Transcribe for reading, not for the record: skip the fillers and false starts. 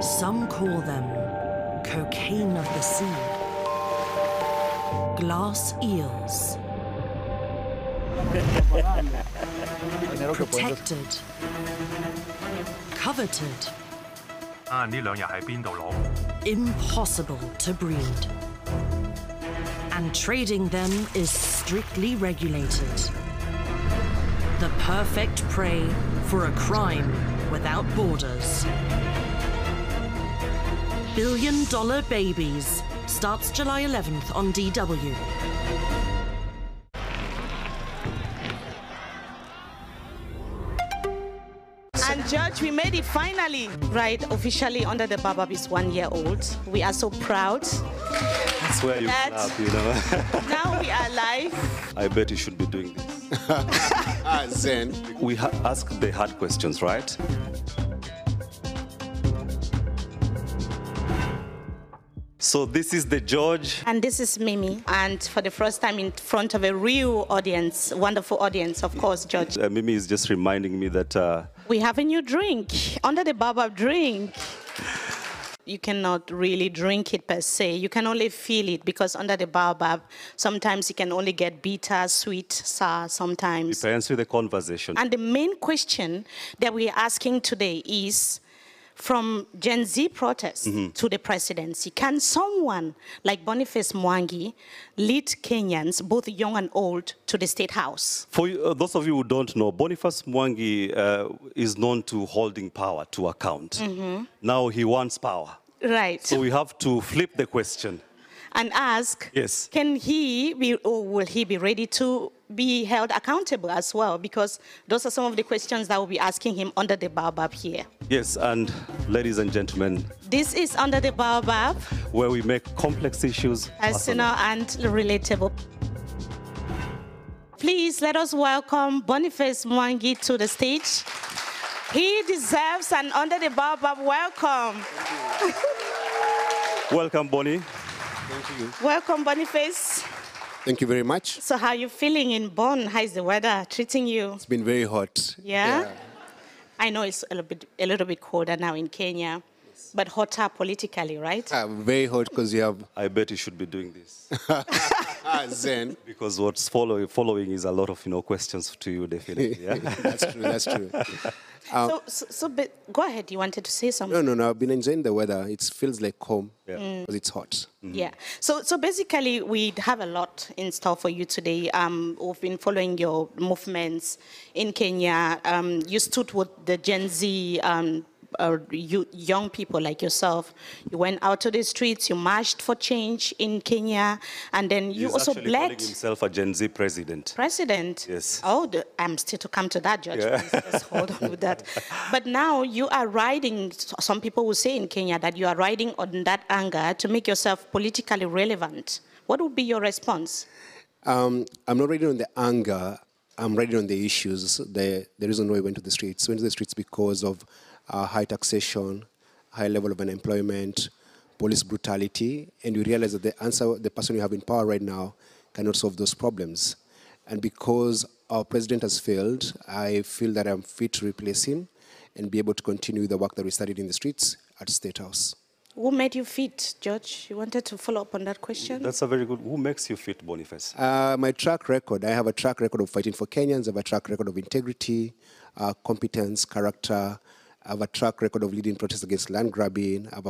Some call them cocaine of the sea, glass eels, protected, coveted, impossible to breed. And trading them is strictly regulated. The perfect prey for a crime without borders. $1 Billion Babies starts July 11th on DW. And Judge, we made it finally, right? Officially under the Baobab is 1 year old. We are so proud. That's where you clap, you know. Now we are live. I bet you should be doing this. Zen. We ask the hard questions, right? So this is the George. And this is Mimi. And for the first time in front of a real audience, wonderful audience, of course, Judge. Mimi is just reminding me that... we have a new drink, under the Baobab drink. You cannot really drink it per se. You can only feel it because under the Baobab, sometimes you can only get bitter, sweet, sour sometimes. Depends with the conversation. And the main question that we're asking today is, from Gen Z protests to the presidency, can someone like Boniface Mwangi lead Kenyans, both young and old, to the State House? For those of you who don't know, Boniface Mwangi is known to holding power to account. Now he wants power. Right. So we have to flip the question. And ask, yes, can he be, or will he be ready to be held accountable as well? Because those are some of the questions that we'll be asking him under the Baobab here. Yes, and ladies and gentlemen, this is Under the Baobab, where we make complex issues personal and relatable. Please let us welcome Boniface Mwangi to the stage. He deserves an Under the Baobab welcome. Welcome, Bonnie. Thank you. Welcome, Boniface. Thank you very much. So how are you feeling in Bonn? How is the weather treating you? It's been very hot. Yeah? I know it's a little bit colder now in Kenya, but hotter politically, right? Very hot because you have... I bet you should be doing this. Zen. Because what's following is a lot of, questions to you, definitely. Yeah? That's true, that's true. Go ahead, you wanted to say something? No, I've been enjoying the weather. It feels like home because it's hot. Yeah. So basically, we have a lot in store for you today. We've been following your movements in Kenya. You stood with the Gen Z young people like yourself. You went out to the streets, you marched for change in Kenya, and then you also bled. He's calling himself a Gen Z president. President? Yes. Oh, I'm still to come to that, Judge. Yeah. Please, just hold on with that. But now you are riding, some people will say in Kenya that you are riding on that anger to make yourself politically relevant. What would be your response? I'm not riding on the anger. I'm riding on the issues. The reason why we went to the streets. We went to the streets because of high taxation, high level of unemployment, police brutality, and we realize that the person we have in power right now cannot solve those problems. And because our president has failed, I feel that I'm fit to replace him and be able to continue the work that we started in the streets at State House. Who made you fit, George? You wanted to follow up on that question? That's a very good... Who makes you fit, Boniface? My track record. I have a track record of fighting for Kenyans. I have a track record of integrity, competence, character. I have a track record of leading protests against land grabbing. I have a